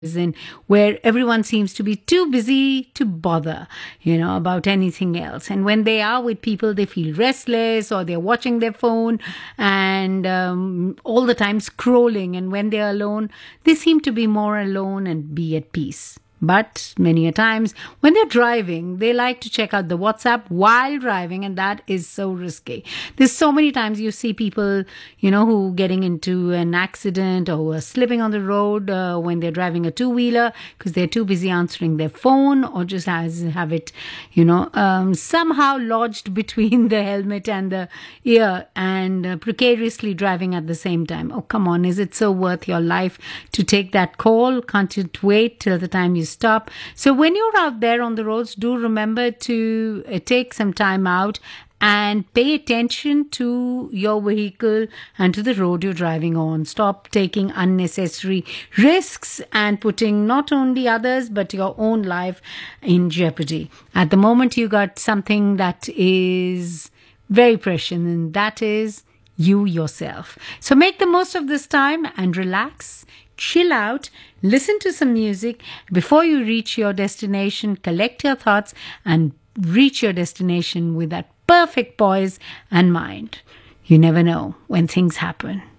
and where everyone seems to be too busy to bother, about anything else. And when they are with people, they feel restless or they're watching their phone and all the time scrolling. And when they're alone, they seem to be more alone and be at peace. But many a times when they're driving, they like to check out the WhatsApp while driving, and that is so risky. There's so many times you see people, who getting into an accident or who are slipping on the road when they're driving a two-wheeler because they're too busy answering their phone or just have it, somehow lodged between the helmet and the ear and precariously driving at the same time. Oh, come on. Is it so worth your life to take that call? Can't you wait till the time you stop? So when you're out there on the roads, do remember to take some time out and pay attention to your vehicle and to the road you're driving on. Stop taking unnecessary risks and putting not only others but your own life in jeopardy. At the moment, you got something that is very precious, and that is you yourself. So make the most of this time and relax. Chill out, listen to some music. Before you reach your destination, collect your thoughts and reach your destination with that perfect poise and mind. You never know when things happen.